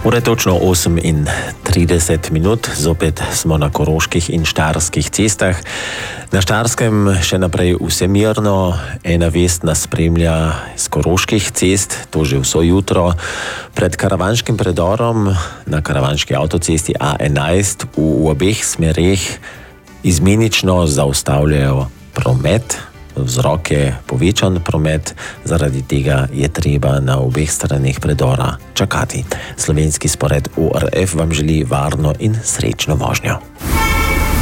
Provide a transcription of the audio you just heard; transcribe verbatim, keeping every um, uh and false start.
Ura je točno osemintrideset minut, zopet smo na koroških in štajerskih cestah. Na Štajerskem še naprej vse mirno, ena vest nas spremlja z koroških cest, to že vso jutro. Pred karavanškim predorom na karavanški avtocesti A enajst v, v obeh smereh izmenično zaustavljajo promet. Vzrok je povečan promet, zaradi tega je treba na obeh straneh predora čakati. Slovenski spored O R F vam želi varno in srečno vožnjo.